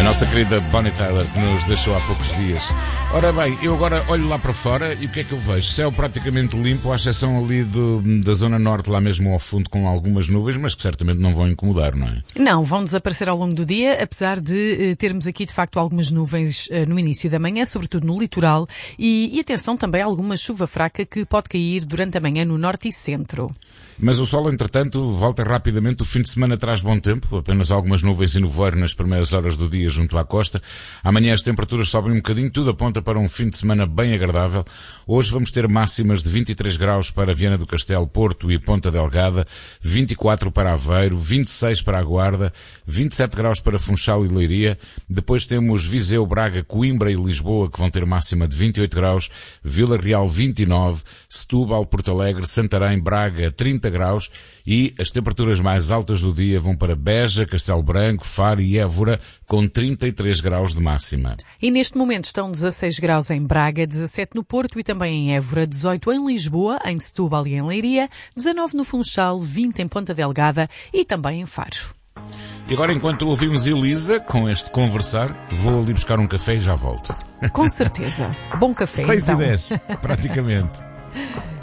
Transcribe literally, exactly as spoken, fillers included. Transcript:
A nossa querida Bonnie Tyler, que nos deixou há poucos dias. Ora bem, eu agora olho lá para fora e o que é que eu vejo? Céu praticamente limpo, à exceção ali do, da zona norte, lá mesmo ao fundo, com algumas nuvens, mas que certamente não vão incomodar, não é? Não, vão desaparecer ao longo do dia, apesar de eh, termos aqui de facto algumas nuvens eh, no início da manhã, sobretudo no litoral, e, e atenção também a alguma chuva fraca que pode cair durante a manhã no norte e centro. Mas o sol, entretanto, volta rapidamente. O fim de semana traz bom tempo, apenas algumas nuvens e nevoeiro nas primeiras horas do dia junto à costa. Amanhã as temperaturas sobem um bocadinho, tudo aponta para um fim de semana bem agradável. Hoje vamos ter máximas de vinte e três graus para Viana do Castelo, Porto e Ponta Delgada, vinte e quatro para Aveiro, vinte e seis para a Guarda, vinte e sete graus para Funchal e Leiria. Depois temos Viseu, Braga, Coimbra e Lisboa, que vão ter máxima de vinte e oito graus, Vila Real vinte e nove, Setúbal, Porto Alegre, Santarém, Braga trinta graus, e as temperaturas mais altas do dia vão para Beja, Castelo Branco, Faro e Évora, com trinta e três graus de máxima. E neste momento estão dezasseis graus em Braga, dezassete no Porto e também em Évora, dezoito em Lisboa, em Setúbal e em Leiria, dezanove no Funchal, vinte em Ponta Delgada e também em Faro. E agora, enquanto ouvimos Elisa com este conversar, vou ali buscar um café e já volto. Com certeza. Bom café, seis então. e dez, praticamente.